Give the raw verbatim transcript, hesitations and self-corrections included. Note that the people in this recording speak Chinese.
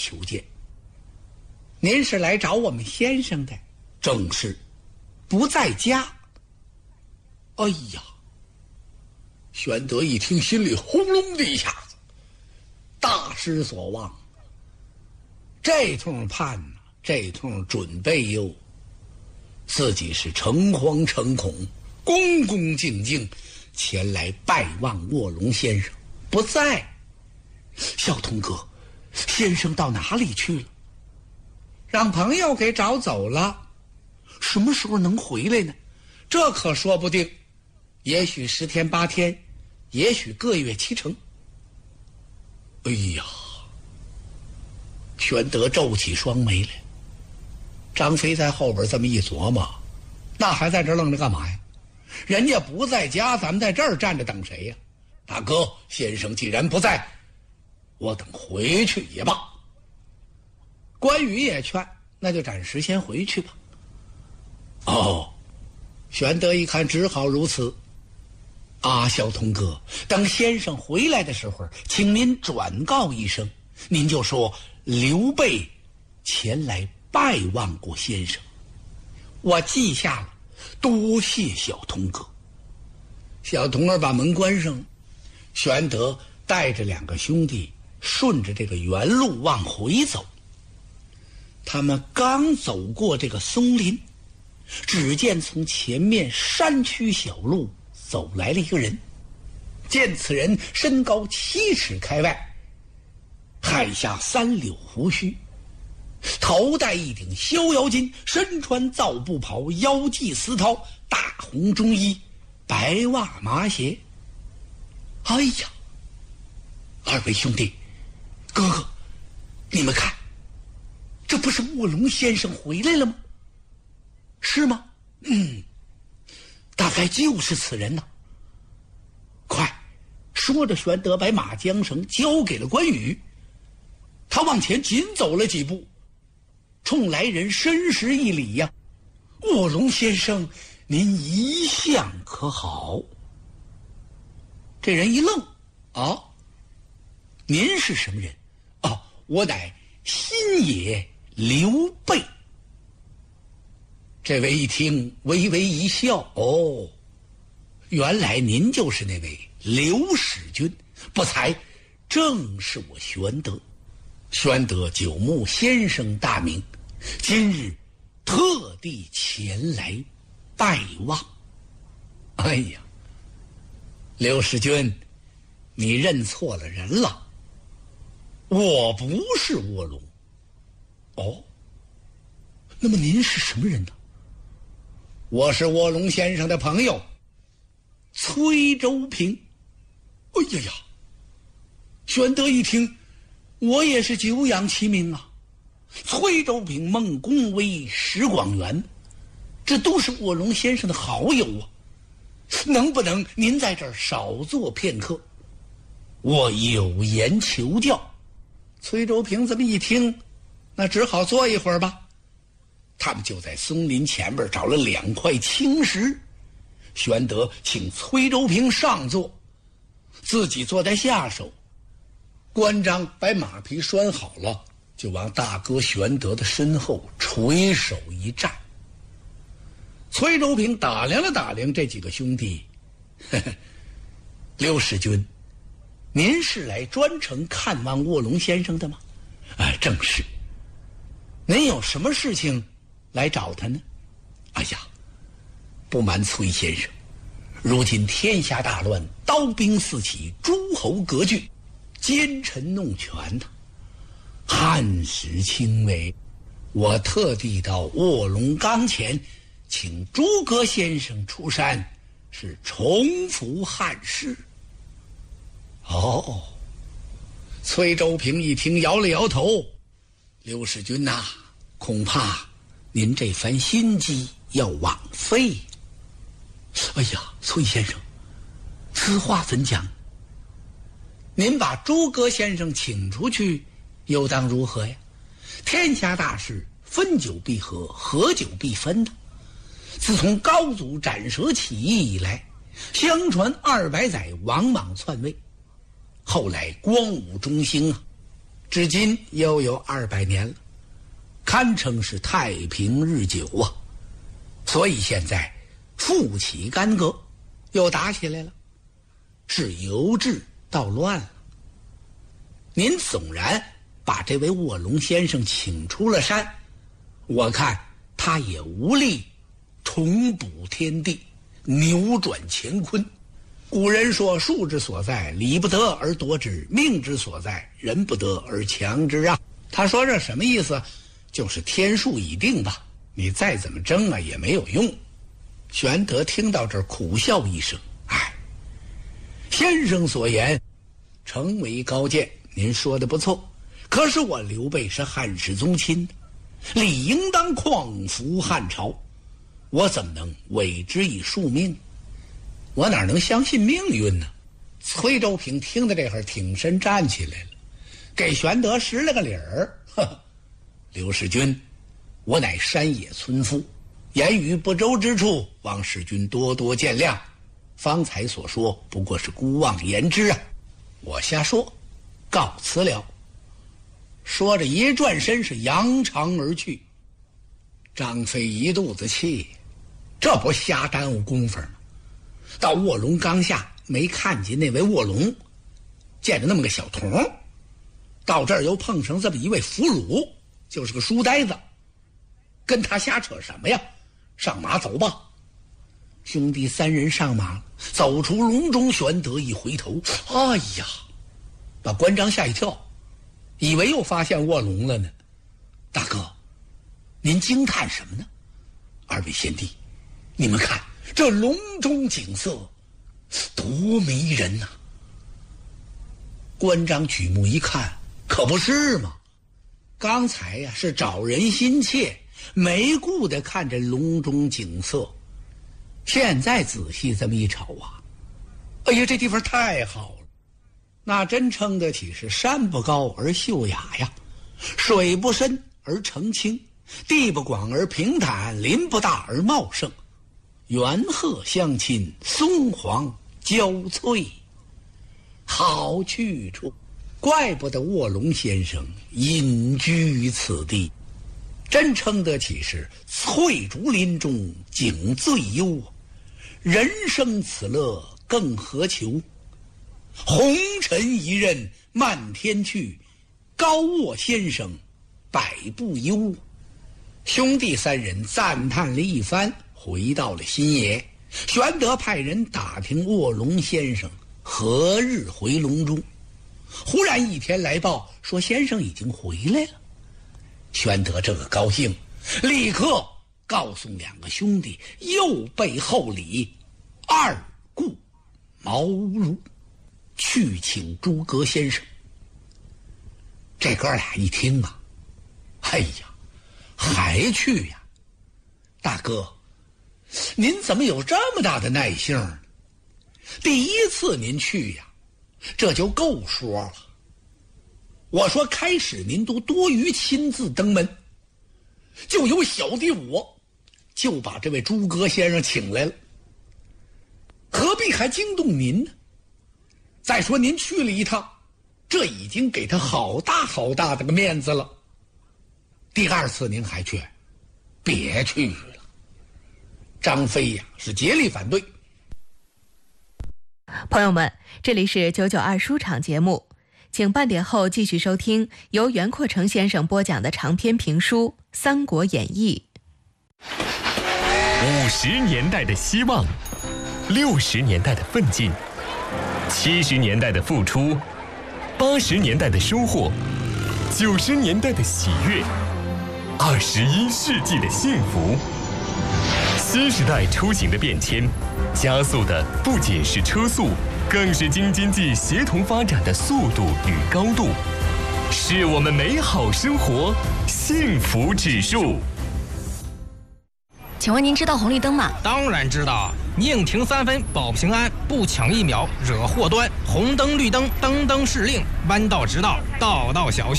求见。您是来找我们先生的？正是，不在家。哎呀，玄德一听，心里轰隆的一下子，大失所望。这通判呢，这通准备哟，自己是诚惶诚恐，恭恭敬敬前来拜望卧龙先生，不在。小童哥，先生到哪里去了？让朋友给找走了。什么时候能回来呢？这可说不定，也许十天八天，也许个月七成。哎呀，玄德皱起双眉来。张飞在后边这么一琢磨，那还在这愣着干嘛呀？人家不在家，咱们在这儿站着等谁呀？大哥，先生既然不在，我等回去也罢。关羽也劝，那就暂时先回去吧。哦，玄德一看，只好如此。啊，小童哥，等先生回来的时候，请您转告一声，您就说刘备前来拜望过先生。我记下了，多谢小童哥。小童儿把门关上，玄德带着两个兄弟顺着这个原路往回走。他们刚走过这个松林，只见从前面山区小路走来了一个人。见此人身高七尺开外，海下三绺胡须，头戴一顶逍遥巾，身穿皂布袍，腰系丝绦，大红中衣，白袜麻鞋。哎呀，二位兄弟，哥哥，你们看，这不是卧龙先生回来了吗？是吗？嗯，大概就是此人呐。快！说着，玄德把马缰绳交给了关羽，他往前紧走了几步，冲来人深施一礼呀、啊：“卧龙先生，您一向可好？”这人一愣：“啊，您是什么人？”“哦，我乃新野刘备。”这位一听，微微一笑：“哦，原来您就是那位刘使君，不才正是我玄德。玄德久慕先生大名，今日特地前来拜望。”哎呀，刘使君，你认错了人了，我不是卧龙。哦，那么您是什么人呢？我是卧龙先生的朋友崔州平。哎呀呀，玄德一听，我也是久仰其名啊，崔州平、孟公威、石广元，这都是卧龙先生的好友啊，能不能您在这儿少坐片刻，我有言求教。崔州平这么一听，那只好坐一会儿吧。他们就在松林前边找了两块青石，玄德请崔州平上座，自己坐在下手。关张把马匹拴好了，就往大哥玄德的身后垂手一站。崔州平打量了打量这几个兄弟，呵呵，刘使君，您是来专程看望卧龙先生的吗？哎，正是。您有什么事情来找他呢？哎呀，不瞒崔先生，如今天下大乱，刀兵四起，诸侯割据，奸臣弄权呐、啊，汉室倾危，我特地到卧龙岗前，请诸葛先生出山，是重扶汉室。哦，崔州平一听，摇了摇头：“刘使君呐、啊，恐怕您这番心机要枉费。”哎呀，崔先生，此话怎讲？您把诸葛先生请出去，又当如何呀？天下大事，分久必合，合久必分的。自从高祖斩蛇起义以来，相传二百载王莽篡位，后来光武中兴啊， 至今又有二百年了，堪称是太平日久啊。所以现在复起干戈，又打起来了，是由治到乱了。您纵然把这位卧龙先生请出了山，我看他也无力重补天地，扭转乾坤。古人说，术之所在，理不得而夺之；命之所在，人不得而强之啊。他说这什么意思？就是天数已定吧，你再怎么争啊也没有用。玄德听到这儿苦笑一声，哎，先生所言诚为高见，您说的不错，可是我刘备是汉室宗亲，理应当匡扶汉朝，我怎么能委之以庶命？我哪能相信命运呢？崔州平听到这会儿挺身站起来了，给玄德施了个礼儿。呵，刘使君，我乃山野村夫，言语不周之处，望使君多多见谅。方才所说不过是孤妄言之啊，我瞎说，告辞了。说着一转身是扬长而去。张飞一肚子气，这不瞎耽误功夫吗？到卧龙冈下没看见那位卧龙，见着那么个小童，到这儿又碰上这么一位俘虏，就是个书呆子，跟他瞎扯什么呀？上马走吧。兄弟三人上马了，走出笼中，玄德一回头，哎呀，把关张吓一跳，以为又发现卧龙了呢。大哥，您惊叹什么呢？二位贤弟，你们看这笼中景色多迷人呐、啊！关张举目一看，可不是嘛，刚才呀、啊、是找人心切，没顾得看这笼中景色，现在仔细这么一瞅啊，哎呀，这地方太好了，那真称得起是山不高而秀雅呀，水不深而澄清，地不广而平坦，林不大而茂盛，猿鹤相亲，松黄交翠，好去处。怪不得卧龙先生隐居于此地，真称得起是翠竹林中景最优，人生此乐更何求？红尘一任漫天去，高卧先生百步忧。兄弟三人赞叹了一番，回到了新野。玄德派人打听卧龙先生何日回笼中，忽然一天来报说先生已经回来了。玄德这个高兴，立刻告诉两个兄弟右备厚礼，二顾茅庐，去请诸葛先生。这哥俩一听啊，哎呀，还去呀？大哥，您怎么有这么大的耐性呢？第一次您去呀，这就够说了。我说开始您都多余亲自登门，就有小弟我就把这位诸葛先生请来了，何必还惊动您呢？再说您去了一趟，这已经给他好大好大的个面子了。第二次您还去，别去了。张飞呀，是竭力反对。 朋友们，这里是九九二书场节目，请半点后继续收听由袁阔成先生播讲的长篇评书《三国演义》。 五十年代的希望，六十年代的奋进，七十年代的付出，八十年代的收获，九十年代的喜悦，二十一世纪的幸福。新时代出行的变迁，加速的不仅是车速，更是京津冀协同发展的速度与高度，是我们美好生活幸福指数。 请问您知道红绿灯吗？ 当然知道，宁停三分保平安，不抢一秒惹祸端。红灯绿灯，灯灯是令，弯道直道，道道小心。